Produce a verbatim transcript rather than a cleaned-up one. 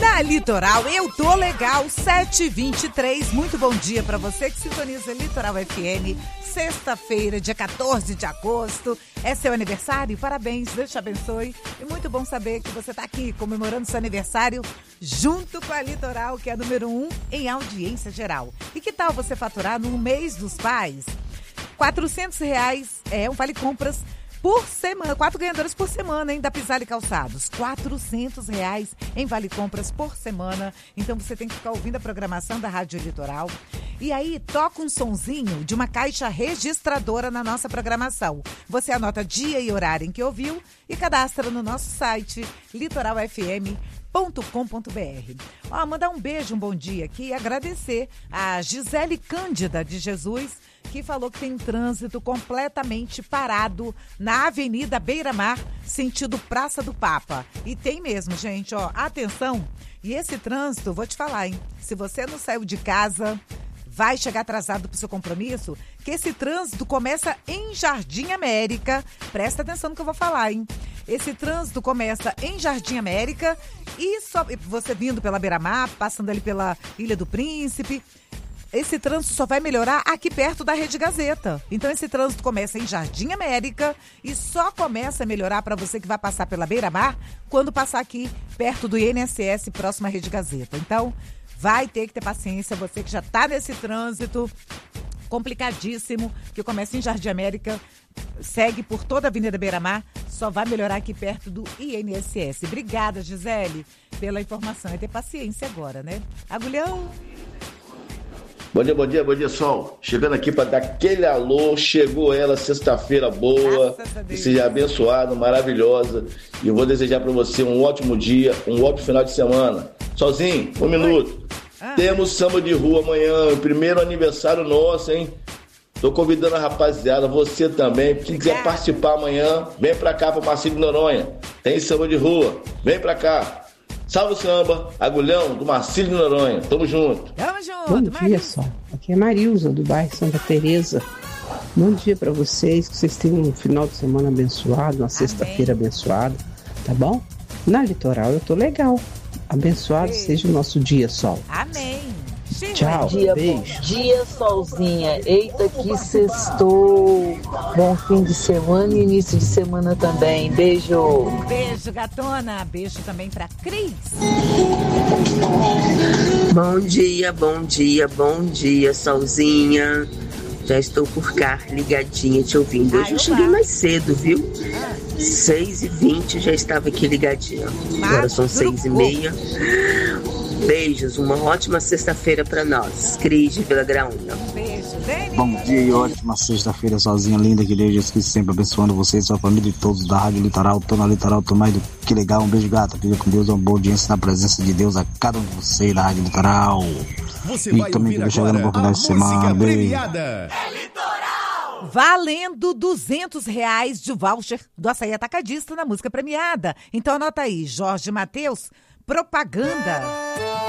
Na Litoral, eu tô legal, sete e vinte e três. Muito bom dia pra você que sintoniza Litoral F M. Sexta-feira, dia quatorze de agosto. É seu aniversário? Parabéns, Deus te abençoe. E muito bom saber que você tá aqui comemorando seu aniversário junto com a Litoral, que é a número um em audiência geral. E que tal você faturar no mês dos pais? quatrocentos reais é um vale-compras por semana, quatro ganhadores por semana, hein, da Pisale Calçados. quatrocentos reais em vale-compras por semana. Então você tem que ficar ouvindo a programação da Rádio Litoral. E aí toca um sonzinho de uma caixa registradora na nossa programação. Você anota dia e horário em que ouviu e cadastra no nosso site litoral f m ponto com ponto b r. Ó, mandar um beijo, um bom dia aqui e agradecer a Gisele Cândida de Jesus, que falou que tem um trânsito completamente parado na Avenida Beira-Mar, sentido Praça do Papa. E tem mesmo, gente, ó, atenção. E esse trânsito, vou te falar, hein? Se você não saiu de casa, vai chegar atrasado para o seu compromisso, que esse trânsito começa em Jardim América. Presta atenção no que eu vou falar, hein? Esse trânsito começa em Jardim América e só, você vindo pela Beira-Mar, passando ali pela Ilha do Príncipe. Esse trânsito só vai melhorar aqui perto da Rede Gazeta. Então esse trânsito começa em Jardim América e só começa a melhorar para você que vai passar pela Beira-Mar quando passar aqui perto do I N S S, próximo à Rede Gazeta. Então vai ter que ter paciência, você que já está nesse trânsito complicadíssimo, que começa em Jardim América, segue por toda a Avenida Beira-Mar, só vai melhorar aqui perto do I N S S. Obrigada, Gisele, pela informação. É ter paciência agora, né? Agulhão! Bom dia, bom dia, bom dia, Sol. Chegando aqui para dar aquele alô, chegou ela, sexta-feira boa, que seja abençoada, maravilhosa. E eu vou desejar para você um ótimo dia, um ótimo final de semana. Sozinho, um Oi. minuto. Ah. Temos samba de rua amanhã, primeiro aniversário nosso, hein? Tô convidando a rapaziada, você também. Quem quiser participar amanhã, vem pra cá, pra Marcílio de Noronha. Tem samba de rua, vem pra cá. Salve o samba, agulhão do Marcílio de Noronha. Tamo junto. Tamo junto. Bom dia, Marilza. Sol. Aqui é Marilza, do bairro Santa Teresa. Bom dia pra vocês, que vocês tenham um final de semana abençoado, uma sexta-feira abençoada, tá bom? Na Litoral eu tô legal. Abençoado Ei. seja o nosso dia, Sol. Amém. Tchau, bom dia, beijo. Bom dia, Solzinha. Eita, que sextou. Bom fim de semana e início de semana também. Beijo. Um beijo, gatona. Beijo também pra Cris. Bom dia, bom dia, bom dia, Solzinha. Já estou por cá, ligadinha, te ouvindo. Hoje eu cheguei mais cedo, viu? seis e vinte já estava aqui ligadinha. Agora são seis e meia. Beijos, uma ótima sexta-feira pra nós. Cris de Vila Graúna. Um beijo, Dani. Bom dia e ótima sexta-feira, sozinha, linda. Que Deus Jesus Cristo sempre abençoando você e sua família e todos da Rádio Litoral. Tô na Litoral, tô mais do que legal. Um beijo, gata. Fica com Deus, uma boa audiência na presença de Deus a cada um de vocês da Rádio Litoral. Você e vai também ouvir chegando agora no final a de semana. Beijo. É Valendo duzentos reais de voucher do Açaí Atacadista na música premiada. Então anota aí, Jorge Mateus, propaganda.